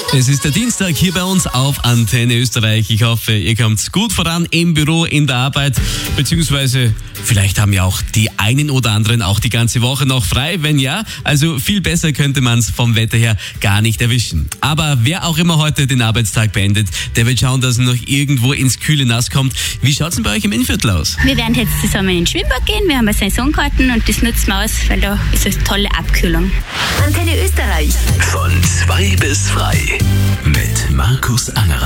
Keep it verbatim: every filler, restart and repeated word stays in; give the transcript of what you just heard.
Es ist der Dienstag hier bei uns auf Antenne Österreich. Ich hoffe, ihr kommt gut voran im Büro, in der Arbeit, beziehungsweise vielleicht haben ja auch die einen oder anderen auch die ganze Woche noch frei. Wenn ja, also viel besser könnte man es vom Wetter her gar nicht erwischen. Aber wer auch immer heute den Arbeitstag beendet, der wird schauen, dass er noch irgendwo ins kühle Nass kommt. Wie schaut es denn bei euch im Innviertel aus? Wir werden jetzt zusammen in den Schwimmbad gehen. Wir haben eine Saisonkarten und das nutzen wir aus, weil da ist eine tolle Abkühlung. Antenne Österreich. Von zwei bis frei mit Markus Angerer.